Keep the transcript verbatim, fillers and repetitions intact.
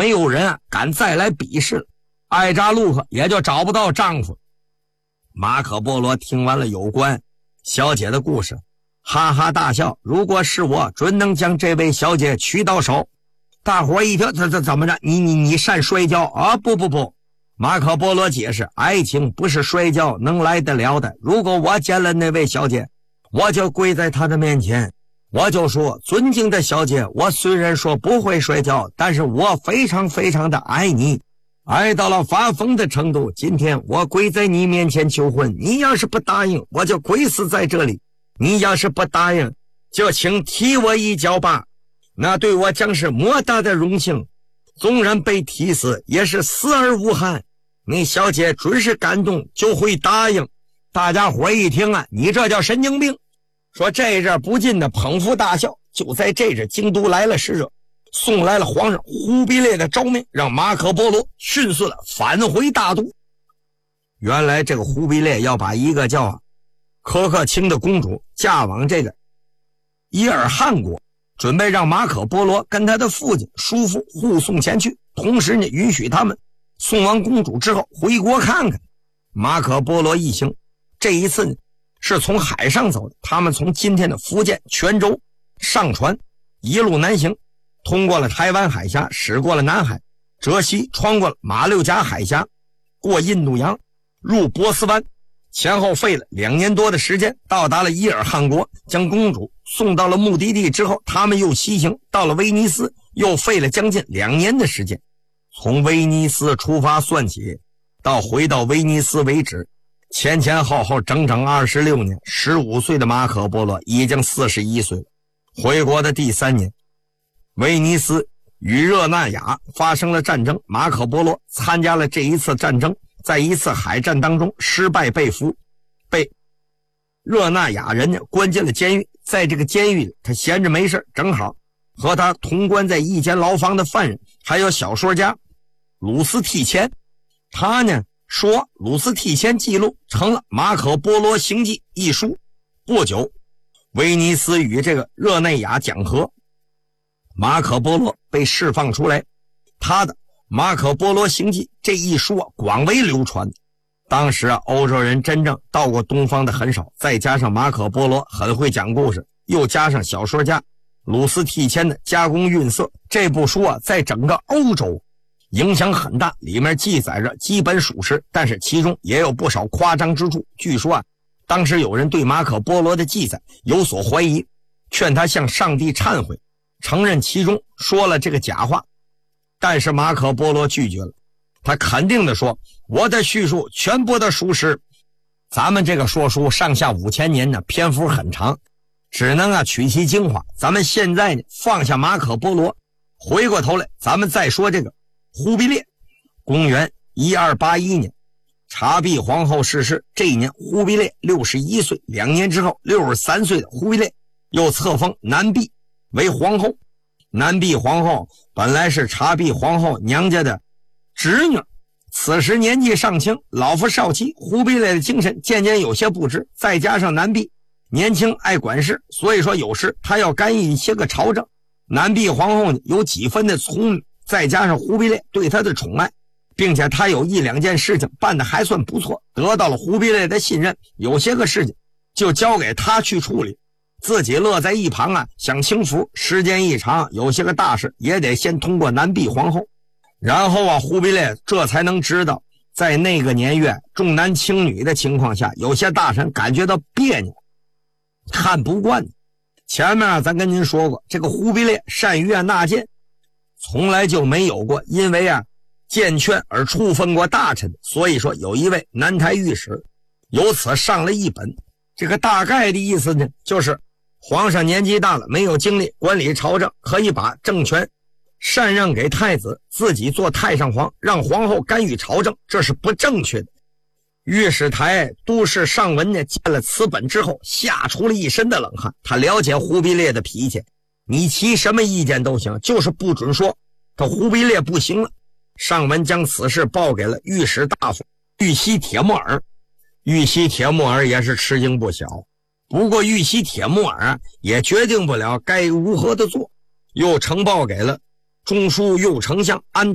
没有人敢再来比试了，艾扎路克也就找不到丈夫。马可波罗听完了有关小姐的故事，哈哈大笑，如果是我，准能将这位小姐娶到手。大伙一听，这这怎么着？你你你善摔跤啊？不不不，马可波罗解释，爱情不是摔跤能来得了的。如果我见了那位小姐，我就跪在她的面前，我就说，尊敬的小姐，我虽然说不会摔跤，但是我非常非常的爱你，爱到了发疯的程度。今天我跪在你面前求婚，你要是不答应，我就跪死在这里。你要是不答应，就请踢我一脚吧，那对我将是莫大的荣幸。纵然被踢死，也是死而无憾。你小姐准是感动，就会答应。大家伙一听啊，你这叫神经病。说这阵不禁的捧腹大笑。就在这阵，京都来了使者，送来了皇上忽必烈的诏命，让马可波罗迅速的返回大都。原来这个忽必烈要把一个叫啊可可卿的公主嫁往这个伊尔汗国，准备让马可波罗跟他的父亲叔父护送前去，同时呢允许他们送完公主之后回国看看。马可波罗一行这一次呢是从海上走的，他们从今天的福建泉州上船，一路南行，通过了台湾海峡，驶过了南海，浙西，穿过了马六甲海峡，过印度洋，入波斯湾，前后费了两年多的时间，到达了伊尔汗国，将公主送到了目的地之后，他们又西行到了威尼斯，又费了将近两年的时间。从威尼斯出发算起，到回到威尼斯为止，前前后后整整二十六年。十五岁的马可波罗已经四十一岁了。回国的第三年，威尼斯与热那亚发生了战争，马可波罗参加了这一次战争，在一次海战当中失败被俘，被热那亚人家关进了监狱。在这个监狱里，他闲着没事，正好和他同关在一间牢房的犯人还有小说家鲁斯提前，他呢说鲁斯提前记录成了《马可波罗行记》一书。不久，威尼斯与这个热内亚讲和，马可波罗被释放出来，他的《马可波罗行记》这一书啊广为流传。当时啊欧洲人真正到过东方的很少，再加上马可波罗很会讲故事，又加上小说家鲁斯提前的加工运色，这部书啊在整个欧洲影响很大，里面记载着基本属实，但是其中也有不少夸张之处。据说啊当时有人对马可波罗的记载有所怀疑，劝他向上帝忏悔，承认其中说了这个假话，但是马可波罗拒绝了。他肯定地说，我的叙述全部的属实。咱们这个说书上下五千年呢，篇幅很长，只能啊取其精华。咱们现在呢放下马可波罗，回过头来咱们再说这个忽必烈。公元一二八一年，察必皇后逝世，这一年忽必烈六十一岁，两年之后六十三岁的忽必烈又册封南婢为皇后。南婢皇后本来是察必皇后娘家的侄女，此时年纪尚轻，老夫少妻，忽必烈的精神渐渐有些不支，再加上南婢年轻爱管事，所以说有时他要干预一些个朝政。南婢皇后呢有几分的聪明，再加上忽必烈对他的宠爱，并且他有一两件事情办得还算不错，得到了忽必烈的信任，有些个事情就交给他去处理，自己乐在一旁啊享清福。时间一长，有些个大事也得先通过南婢皇后，然后啊忽必烈这才能知道，在那个年月重男轻女的情况下，有些大臣感觉到别扭，看不惯。前面咱跟您说过，这个忽必烈善于啊纳谏，从来就没有过因为啊谏劝而处分过大臣，所以说有一位南台御史由此上了一本。这个大概的意思呢，就是皇上年纪大了，没有精力管理朝政，可以把政权禅让给太子，自己做太上皇，让皇后干预朝政，这是不正确的。御史台都事上文呢见了此本之后，吓出了一身的冷汗。他了解忽必烈的脾气，你提什么意见都行，就是不准说他忽必烈不行了。上文将此事报给了御史大夫玉溪铁木儿，玉溪铁木儿也是吃惊不小，不过玉溪铁木儿啊也决定不了该如何的做，又呈报给了中书右丞相安